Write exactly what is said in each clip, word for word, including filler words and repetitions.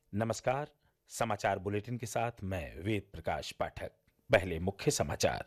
नमस्कार। समाचार बुलेटिन के साथ मैं वेद प्रकाश पाठक। पहले मुख्य समाचार।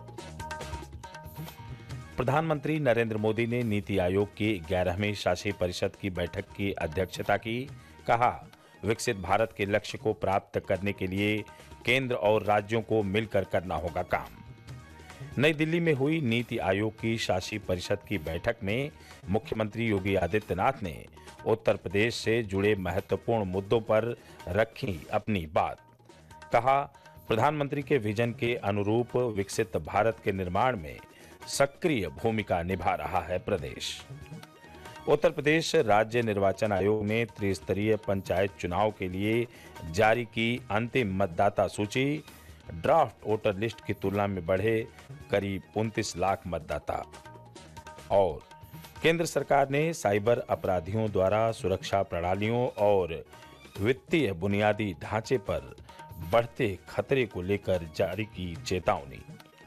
प्रधानमंत्री नरेंद्र मोदी ने नीति आयोग की ग्यारहवीं शासी परिषद की बैठक की अध्यक्षता की। कहा, विकसित भारत के लक्ष्य को प्राप्त करने के लिए केंद्र और राज्यों को मिलकर करना होगा काम। नई दिल्ली में हुई नीति आयोग की शासी परिषद की बैठक में मुख्यमंत्री योगी आदित्यनाथ ने उत्तर प्रदेश से जुड़े महत्वपूर्ण मुद्दों पर रखी अपनी बात। कहा, प्रधानमंत्री के विजन के अनुरूप विकसित भारत के निर्माण में सक्रिय भूमिका निभा रहा है प्रदेश। उत्तर प्रदेश राज्य निर्वाचन आयोग ने त्रिस्तरीय पंचायत चुनाव के लिए जारी की अंतिम मतदाता सूची। ड्राफ्ट वोटर लिस्ट की तुलना में बढ़े करीब उनतीस लाख मतदाता। और केंद्र सरकार ने साइबर अपराधियों द्वारा सुरक्षा प्रणालियों और वित्तीय बुनियादी ढांचे पर बढ़ते खतरे को लेकर जारी की चेतावनी।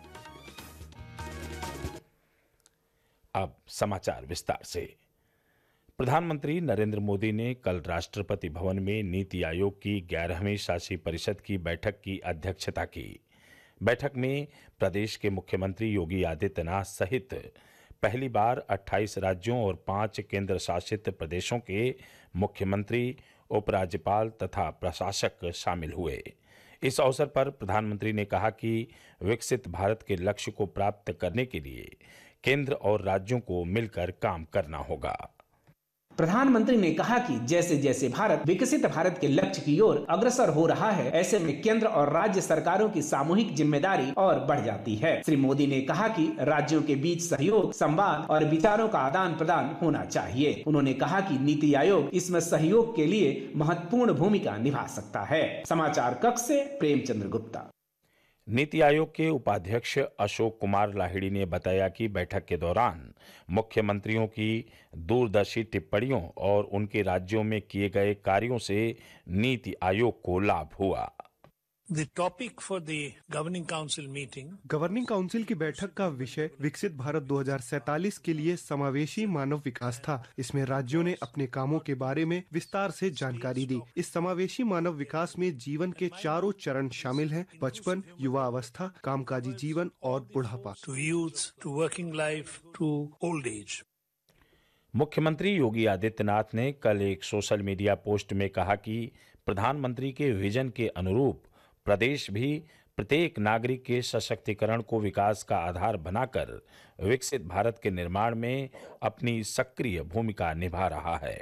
अब समाचार विस्तार से। प्रधानमंत्री नरेंद्र मोदी ने कल राष्ट्रपति भवन में नीति आयोग की ग्यारहवीं शासी परिषद की बैठक की अध्यक्षता की। बैठक में प्रदेश के मुख्यमंत्री योगी आदित्यनाथ सहित पहली बार अट्ठाईस राज्यों और पांच केंद्र शासित प्रदेशों के मुख्यमंत्री, उपराज्यपाल तथा प्रशासक शामिल हुए। इस अवसर पर प्रधानमंत्री ने कहा कि विकसित भारत के लक्ष्य को प्राप्त करने के लिए केंद्र और राज्यों को मिलकर काम करना होगा। प्रधानमंत्री ने कहा कि जैसे जैसे भारत विकसित भारत के लक्ष्य की ओर अग्रसर हो रहा है, ऐसे में केंद्र और राज्य सरकारों की सामूहिक जिम्मेदारी और बढ़ जाती है। श्री मोदी ने कहा कि राज्यों के बीच सहयोग, संवाद और विचारों का आदान प्रदान होना चाहिए। उन्होंने कहा कि नीति आयोग इसमें सहयोग के लिए महत्वपूर्ण भूमिका निभा सकता है। समाचार कक्ष से प्रेमचंद्र गुप्ता। नीति आयोग के उपाध्यक्ष अशोक कुमार लाहिड़ी ने बताया कि बैठक के दौरान मुख्यमंत्रियों की दूरदर्शी टिप्पणियों और उनके राज्यों में किए गए कार्यों से नीति आयोग को लाभ हुआ। The topic for the Governing Council meeting governing council की बैठक का विषय विकसित भारत दो हज़ार सैंतालीस के लिए समावेशी मानव विकास था। इसमें राज्यों ने अपने कामों के बारे में विस्तार से जानकारी दी। इस समावेशी मानव विकास में जीवन के चारों चरण शामिल हैं: बचपन, युवा अवस्था, कामकाजी जीवन और बुढ़ापा। to youth, to working life, to old age. मुख्यमंत्री योगी आदित्यनाथ ने कल एक सोशल मीडिया पोस्ट में कहा कि प्रधानमंत्री के विजन के अनुरूप प्रदेश भी प्रत्येक नागरिक के सशक्तिकरण को विकास का आधार बनाकर विकसित भारत के निर्माण में अपनी सक्रिय भूमिका निभा रहा है।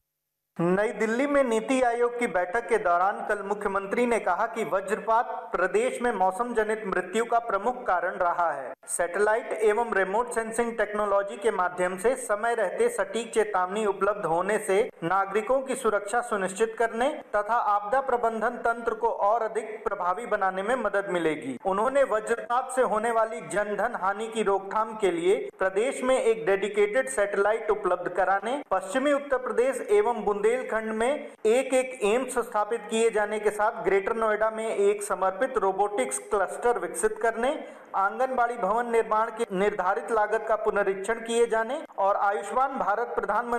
नई दिल्ली में नीति आयोग की बैठक के दौरान कल मुख्यमंत्री ने कहा कि वज्रपात प्रदेश में मौसम जनित मृत्यु का प्रमुख कारण रहा है। सैटेलाइट एवं रिमोट सेंसिंग टेक्नोलॉजी के माध्यम से समय रहते सटीक चेतावनी उपलब्ध होने से नागरिकों की सुरक्षा सुनिश्चित करने तथा आपदा प्रबंधन तंत्र को और अधिक प्रभावी बनाने में मदद मिलेगी। उन्होंने वज्रपात से होने वाली जनधन हानि की रोकथाम के लिए प्रदेश में एक डेडिकेटेड सैटेलाइट उपलब्ध कराने, पश्चिमी उत्तर प्रदेश एवं बुंदेलखंड में एक एक एम्स स्थापित किए जाने के साथ ग्रेटर नोएडा में एक समर्पित रोबोटिक्स क्लस्टर विकसित करने, आंगनबाड़ी भवन निर्माण की निर्धारित लागत का पुनरीक्षण किए जाने और आयुष्मान भारत प्रधानमंत्री